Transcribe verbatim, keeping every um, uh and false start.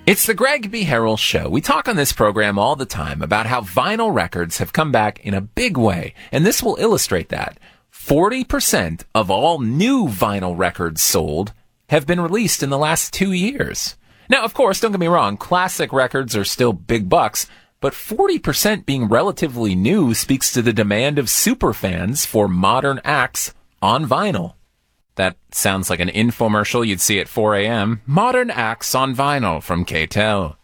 It's the Greg B. Harrell Show. We talk on this program all the time about how vinyl records have come back in a big way, and this will illustrate that. forty percent of all new vinyl records sold have been released in the last two years. Now, of course, don't get me wrong, classic records are still big bucks, but forty percent being relatively new speaks to the demand of superfans for modern acts on vinyl. That sounds like an infomercial you'd see at four a.m. Modern acts on vinyl from K T E L.